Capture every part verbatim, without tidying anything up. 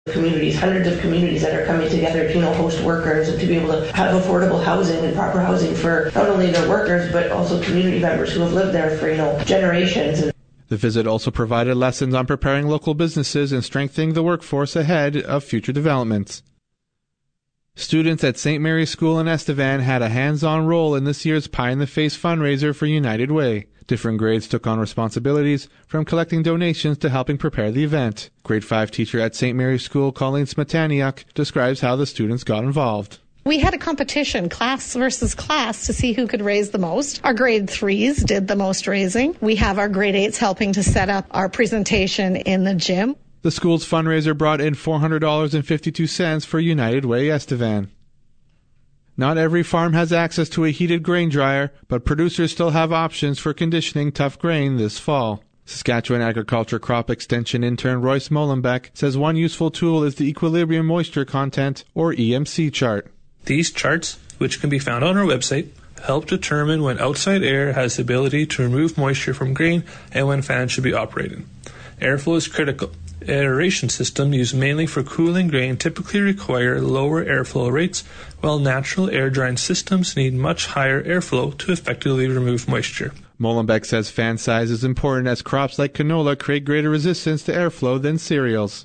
Communities, hundreds of communities that are coming together to, you know, host workers and to be able to have affordable housing and proper housing for not only their workers, but also community members who have lived there for, you know, generations. The visit also provided lessons on preparing local businesses and strengthening the workforce ahead of future developments. Students at Saint Mary's School in Estevan had a hands-on role in this year's Pie in the Face fundraiser for United Way. Different grades took on responsibilities, from collecting donations to helping prepare the event. Grade five teacher at Saint Mary's School, Colleen Smetaniuk, describes how the students got involved. We had a competition, class versus class, to see who could raise the most. Our grade threes did the most raising. We have our grade eights helping to set up our presentation in the gym. The school's fundraiser brought in four hundred dollars and fifty-two cents for United Way Estevan. Not every farm has access to a heated grain dryer, but producers still have options for conditioning tough grain this fall. Saskatchewan Agriculture Crop Extension intern Royce Molenbeek says one useful tool is the Equilibrium Moisture Content, or E M C chart. These charts, which can be found on our website, help determine when outside air has the ability to remove moisture from grain and when fans should be operating. Airflow is critical. Aeration systems used mainly for cooling grain typically require lower airflow rates, while natural air drying systems need much higher airflow to effectively remove moisture. Molenbeek says fan size is important as crops like canola create greater resistance to airflow than cereals.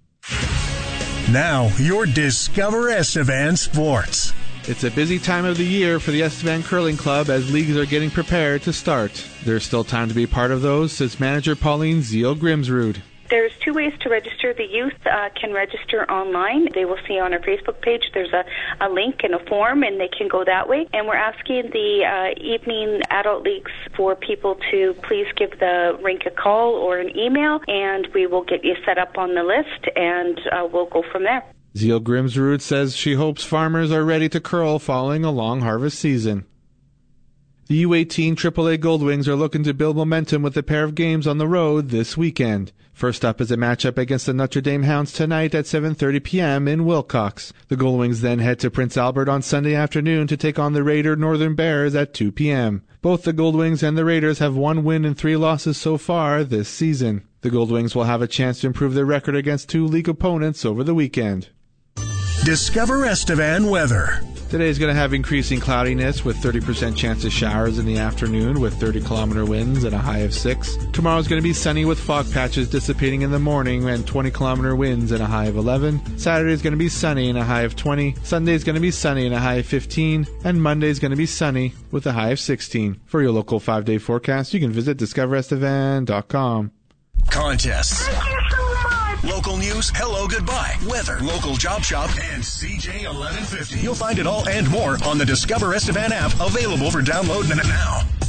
Now, your Discover Estevan Sports. It's a busy time of the year for the Estevan Curling Club as leagues are getting prepared to start. There's still time to be part of those, says manager Pauline Zeal-Grimsrud. There's two ways to register. The youth uh, can register online. They will see on our Facebook page there's a, a link and a form, and they can go that way. And we're asking the uh, evening adult leagues for people to please give the rink a call or an email, and we will get you set up on the list, and uh, we'll go from there. Zeal-Grimsrud says she hopes farmers are ready to curl following a long harvest season. The U eighteen triple A Goldwings are looking to build momentum with a pair of games on the road this weekend. First up is a matchup against the Notre Dame Hounds tonight at seven thirty p.m. in Wilcox. The Goldwings then head to Prince Albert on Sunday afternoon to take on the Raider Northern Bears at two p.m. Both the Goldwings and the Raiders have one win and three losses so far this season. The Goldwings will have a chance to improve their record against two league opponents over the weekend. Discover Estevan weather. Today is going to have increasing cloudiness with thirty percent chance of showers in the afternoon with thirty kilometer winds and a high of six. Tomorrow is going to be sunny with fog patches dissipating in the morning and twenty kilometer winds and a high of eleven. Saturday is going to be sunny and a high of twenty. Sunday is going to be sunny and a high of fifteen. And Monday is going to be sunny with a high of sixteen. For your local five-day forecast, you can visit discover estevan dot com. Contests. Local news, hello, goodbye, weather, local job shop, and C J eleven fifty. You'll find it all and more on the Discover Estevan app, available for download now.